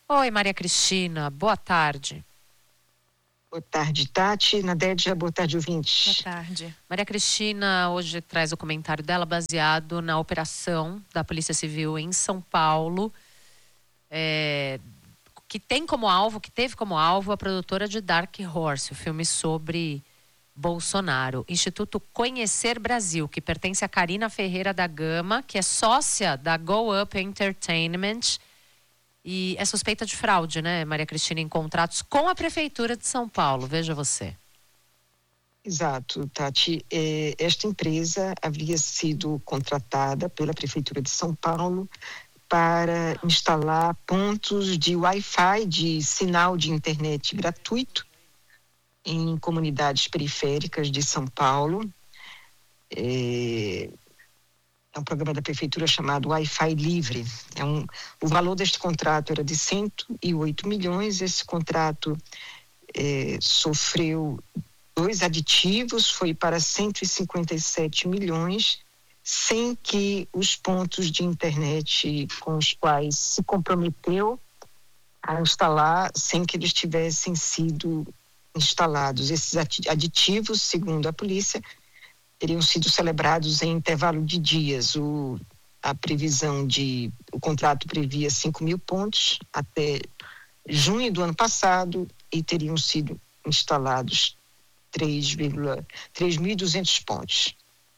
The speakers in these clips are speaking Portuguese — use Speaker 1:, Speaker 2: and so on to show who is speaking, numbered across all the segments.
Speaker 1: Oi, Maria Cristina, boa tarde.
Speaker 2: Boa tarde, Tati. Nadédia, boa tarde, ouvintes.
Speaker 1: Boa tarde. Maria Cristina hoje traz o comentário dela baseado na operação da Polícia Civil em São Paulo, que teve como alvo a produtora de Dark Horse, o filme sobre Bolsonaro. Instituto Conhecer Brasil, que pertence a Carina Ferreira da Gama, que é sócia da Go Up Entertainment. E é suspeita de fraude, né, Maria Cristina, em contratos com a Prefeitura de São Paulo. Veja você.
Speaker 2: Exato, Tati. Esta empresa havia sido contratada pela Prefeitura de São Paulo para instalar pontos de Wi-Fi, de sinal de internet gratuito, em comunidades periféricas de São Paulo. É um programa da Prefeitura chamado Wi-Fi Livre. O valor deste contrato era de 108 milhões. Esse contrato sofreu 2 aditivos, foi para 157 milhões, sem que os pontos de internet com os quais se comprometeu a instalar, sem que eles tivessem sido instalados. Esses aditivos, segundo a polícia, teriam sido celebrados em intervalo de dias. O contrato previa 5 mil pontos até junho do ano passado e teriam sido instalados 3.200 pontos.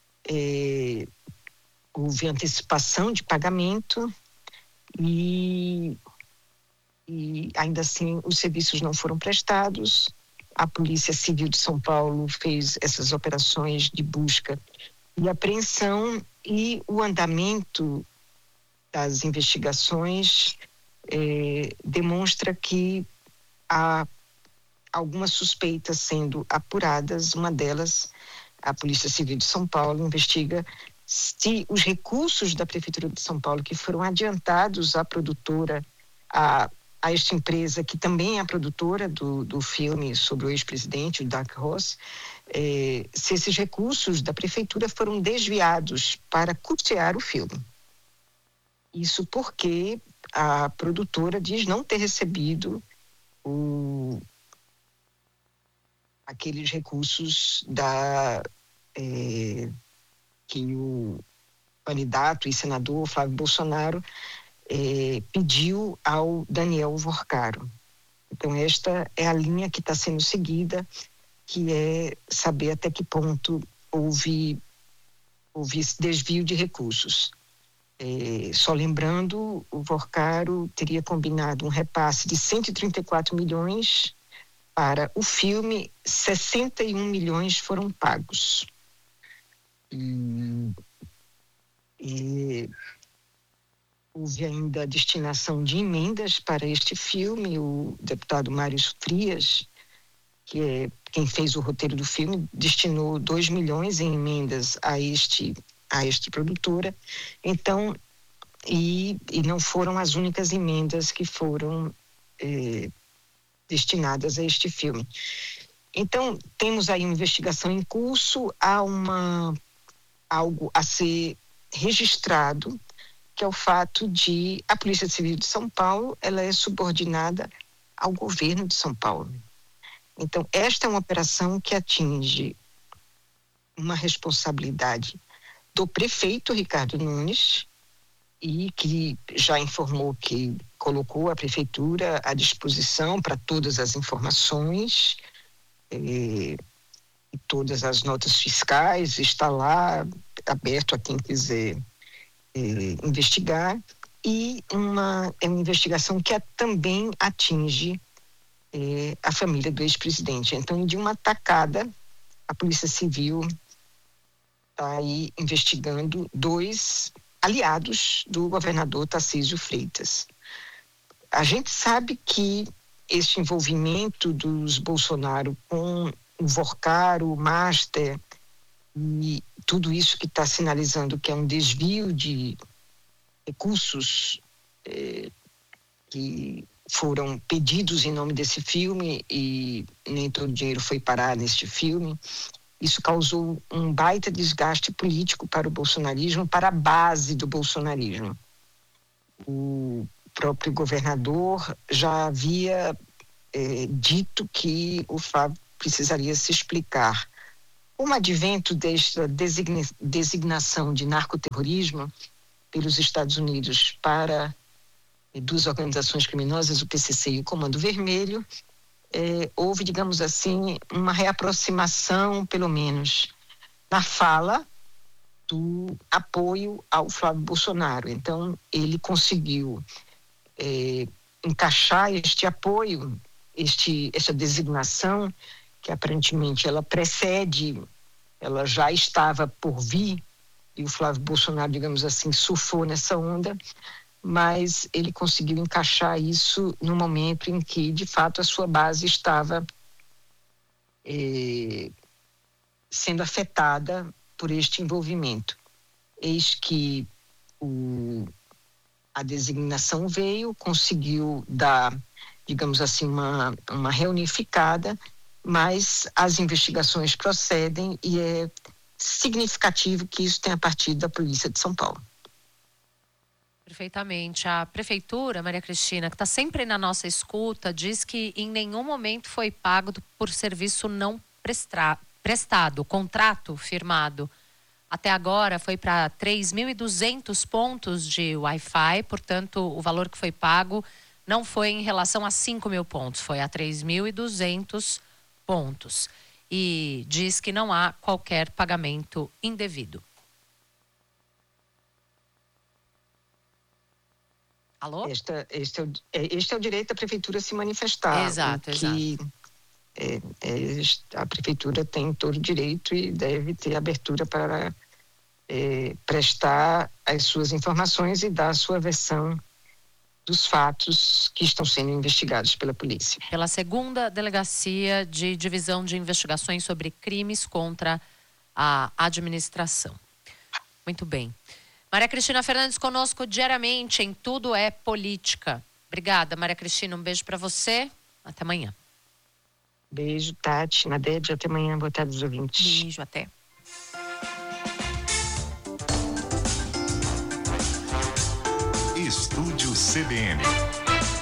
Speaker 2: Houve antecipação de pagamento e ainda assim os serviços não foram prestados. A Polícia Civil de São Paulo fez essas operações de busca e apreensão, e o andamento das investigações demonstra que há algumas suspeitas sendo apuradas. Uma delas, a Polícia Civil de São Paulo investiga se os recursos da Prefeitura de São Paulo, que foram adiantados à produtora, a esta empresa, que também é a produtora do filme sobre o ex-presidente, o Dark Horse, se esses recursos da Prefeitura foram desviados para custear o filme. Isso porque a produtora diz não ter recebido aqueles recursos que o candidato e senador Flávio Bolsonaro pediu ao Daniel Vorcaro. Então, esta é a linha que está sendo seguida, que é saber até que ponto houve esse desvio de recursos. Só lembrando, o Vorcaro teria combinado um repasse de 134 milhões para o filme, 61 milhões foram pagos. Houve ainda a destinação de emendas para este filme. O deputado Mário Frias, que é quem fez o roteiro do filme, destinou 2 milhões em emendas a esta produtora. Então, e não foram as únicas emendas que foram destinadas a este filme. Então, temos aí uma investigação em curso, há algo a ser registrado, que é o fato de a Polícia Civil de São Paulo, ela é subordinada ao governo de São Paulo. Então, esta é uma operação que atinge uma responsabilidade do prefeito Ricardo Nunes, e que já informou que colocou a prefeitura à disposição para todas as informações, e todas as notas fiscais, está lá aberto a quem quiser investigar, e é uma investigação que também atinge a família do ex-presidente. Então, de uma tacada, a Polícia Civil está aí investigando 2 aliados do governador Tarcísio Freitas. A gente sabe que esse envolvimento dos Bolsonaro com o Vorcaro, o Master, e tudo isso que está sinalizando que é um desvio de recursos que foram pedidos em nome desse filme, e nem todo o dinheiro foi parar neste filme. Isso causou um baita desgaste político para o bolsonarismo, para a base do bolsonarismo. O próprio governador já havia dito que o Flávio precisaria se explicar. Com o advento desta designação de narcoterrorismo pelos Estados Unidos para duas organizações criminosas, o PCC e o Comando Vermelho, houve, digamos assim, uma reaproximação, pelo menos, na fala do apoio ao Flávio Bolsonaro. Então, ele conseguiu encaixar este apoio, essa designação, que aparentemente ela precede, ela já estava por vir, e o Flávio Bolsonaro, digamos assim, surfou nessa onda, mas ele conseguiu encaixar isso no momento em que, de fato, a sua base estava sendo afetada por este envolvimento. Eis que a designação veio, conseguiu dar, digamos assim, uma reunificada, mas as investigações procedem e é significativo que isso tenha partido da Polícia de São Paulo.
Speaker 1: Perfeitamente. A Prefeitura, Maria Cristina, que está sempre na nossa escuta, diz que em nenhum momento foi pago por serviço não prestado, contrato firmado. Até agora foi para 3.200 pontos de Wi-Fi, portanto, o valor que foi pago não foi em relação a 5.000 pontos, foi a 3.200 pontos. E diz que não há qualquer pagamento indevido. Alô?
Speaker 2: Este é o direito da Prefeitura se manifestar.
Speaker 1: Exato.
Speaker 2: A Prefeitura tem todo o direito e deve ter abertura para prestar as suas informações e dar a sua versão dos fatos que estão sendo investigados pela polícia.
Speaker 1: Pela 2ª Delegacia de Divisão de Investigações sobre Crimes contra a Administração. Muito bem. Maria Cristina Fernandes conosco diariamente em Tudo é Política. Obrigada, Maria Cristina. Um beijo para você. Até amanhã.
Speaker 2: Beijo, Tati, Nadege. Até amanhã. Boa tarde aos ouvintes.
Speaker 1: Beijo, até.
Speaker 3: Estúdio CBN.